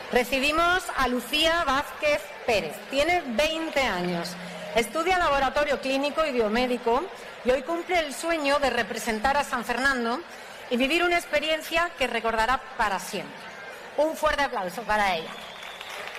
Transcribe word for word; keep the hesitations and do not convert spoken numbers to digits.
Recibimos a Lucía Vázquez Pérez. Tiene veinte años. Estudia laboratorio clínico y biomédico y hoy cumple el sueño de representar a San Fernando y vivir una experiencia que recordará para siempre. Un fuerte aplauso para ella.